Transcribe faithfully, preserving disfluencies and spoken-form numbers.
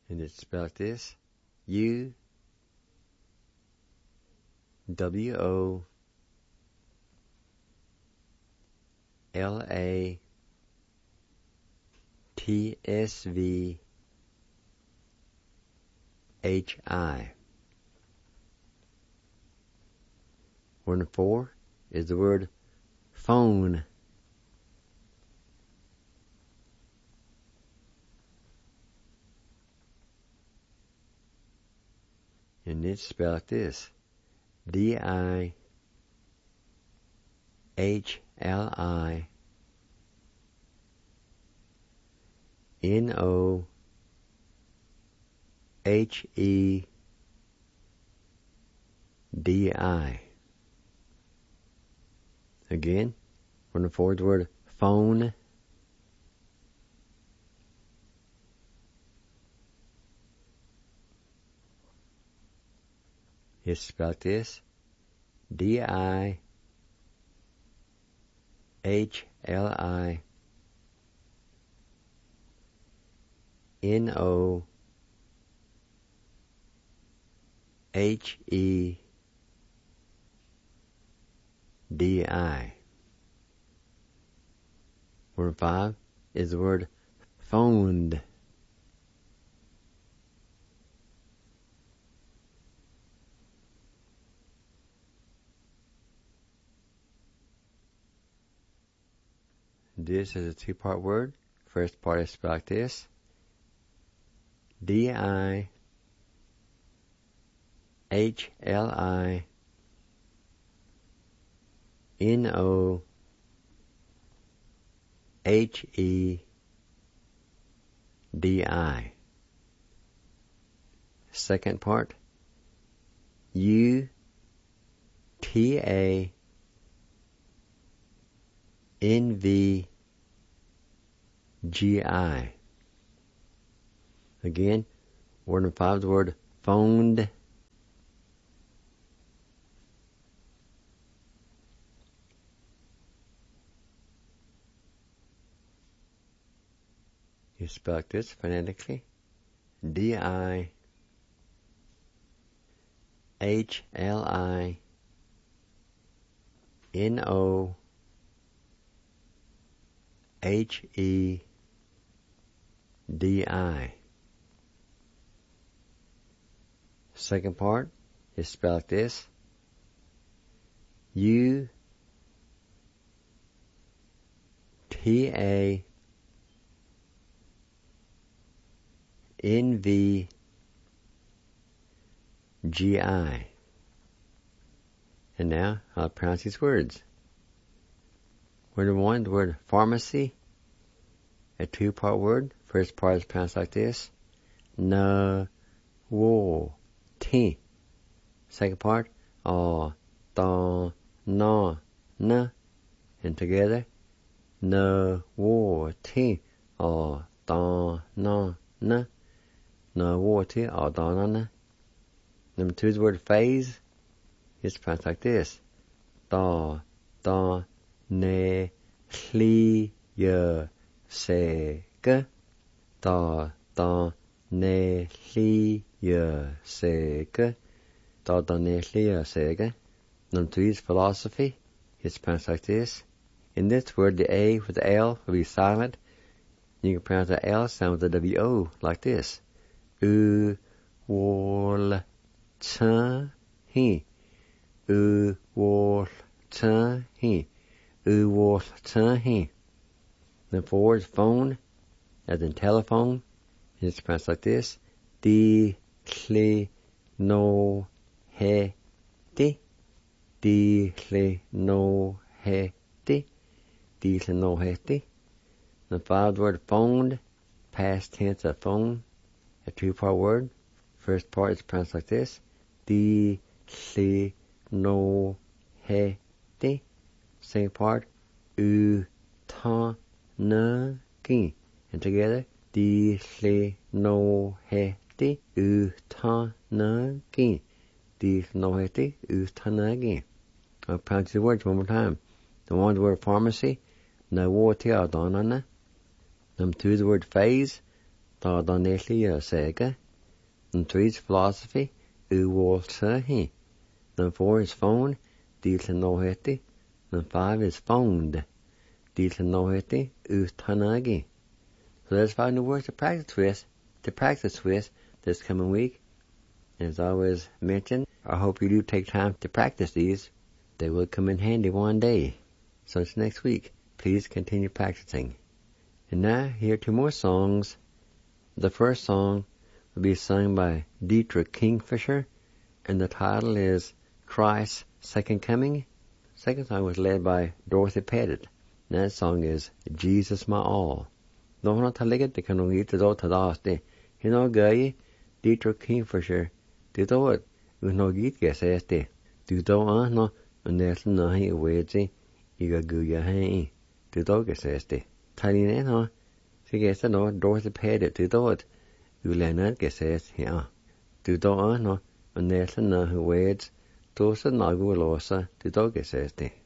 And it's spelled like this. U W O L A T S V H I. Word number four is the word phone. And it's spelled like this. D I H L I N O H E D I. Again, from the fourth word, phone. It's spelled like this. D I H L I N O H E D I. Word five is the word phoned. This is a two-part word. First part is spelled like this. D I H L I N O H E D I. Second part, U T A N V G I. Again, word number five is the word phoned. You spell like this phonetically. D I H L I N O H E D I. Second part is spelled like this. U T A N V G I. And now I'll pronounce these words. Word number one, the word pharmacy. A two-part word. First part is pronounced like this. Na wo ti. Second part, oh da na na. And together, na wo ti oh da na na. Na wo ti oh da na na. Number two is the word phase. It's pronounced like this. Da da ne hli ye se ge. Da da ne hli ye se ge. Da da ne hli ye se ge. Number three is philosophy. It's pronounced like this. In this word, the A with the L will be silent. You can pronounce the L sound with the W O like this. U wol cha he. U wol cha he. U wol cha he. The four is phone, as in telephone. It's pronounced like this. Di kli no he di. Di kli no he di. Di kli no he di. The five word phoned, past tense of phone, a two-part word. First part is pronounced like this. Di kli no he di. Second part, u ta na ki. And together, di kli no he di. U ta na ki. Di no he di. U ta na ki. I'll pronounce the words one more time. The one is the word pharmacy. Na wo ti a da na na. Number two is the word phase. Tá Donnelly a Sega, and three's philosophy, U Wall Sahi. Then four is phone, Deal no heti. Then five is found, Deal no heti, U Tanagi. So there's five new words to practice with, to practice with this coming week. And as always mentioned, I hope you do take time to practice these. They will come in handy one day. So until next week, please continue practicing. And now, here are two more songs. The first song will be sung by Dietrich Kingfisher, and the title is Christ's Second Coming. The second song was led by Dorothy Pettit, and that song is Jesus My All. Don't want to tell it, they can eat it out to the last day. You know, guy, Dietrich Kingfisher, did do it, with no geet guess as day. Do do on no, and there's no hay away, see, you got go your hay. Do do guess as day. Telling it, no, she guess I know, Dorothy Pettit, do do it. You learn that guess as, yeah. Do do on no, and there's no hay ways, those are not go losa, do do guess as day.